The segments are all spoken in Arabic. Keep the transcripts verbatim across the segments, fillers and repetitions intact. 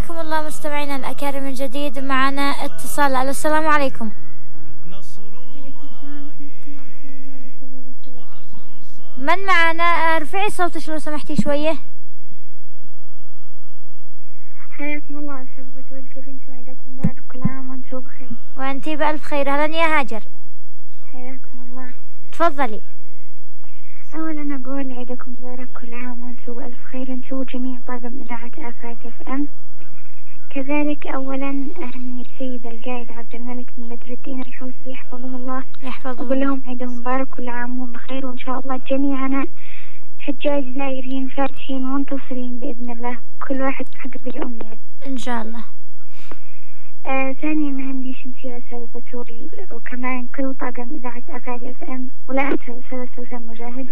حياكم الله مستمعينا الأكارم من جديد. معنا اتصال. ألو السلام عليكم. من معنا؟ ارفعي صوتك لو سمحتي شوية. حياكم الله أستاذ بتول، كيف انتم؟ عيدكم دار كل عام وانتم بخير. وانتي بألف خير. أهلا يا هاجر. حياكم الله. تفضلي. أولا أقول عيدكم مبارك كل عام وانتم بألف خير، انتم وجميع طاقم إذاعة آفاق اف ام. كذلك أولا أهني السيد القائد عبد الملك بن بدر الدين الحوثي يحفظه الله يحفظه. أقول لهم عيدهم مبارك كل عام وهم بخير، وإن شاء الله جميعنا حجاج زائرين فاتحين منتصرين بإذن الله، كل واحد يحقق الأمنيات إن شاء الله. آه ثانيا أهني شمسي أستاذ بتول، وكمان كل طاقم إذاعة آفاق اف ام، ولا أنسى الأستاذ سوسن مجاهد.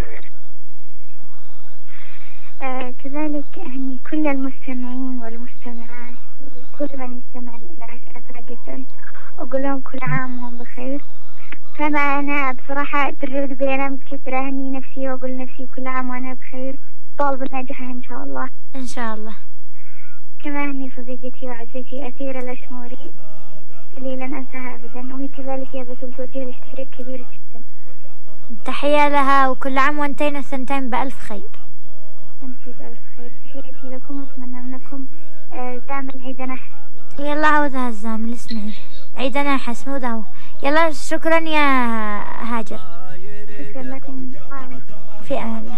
آه كذلك أهني كل المستمعين والمستمعات، كل من يستمع لإذاعة آفاق اف ام، أقول لهم كل عام وهم بخير. كما أنا بصراحة ترد بأنا متكبرة، أهني نفسي وأقول نفسي كل عام وأنا بخير، طالب الناجحة إن شاء الله. إن شاء الله. كما أهني صديقتي وعزيزتي أثير الأشموري اللي لن أنساها أبدا، وهي كذلك يا بتول توجه لي تحية كبيرة جدا. تحية لها، وكل عام وانتين الثنتين بألف خير. أنتي بألف خير. تحياتي لكم وأتمنى منكم دائما عيد نحس. يلا عودها الزامل اسمعي، عيد نحس مو دهو. يلا شكرا يا هاجر. شكرا لكم. في أمان الله.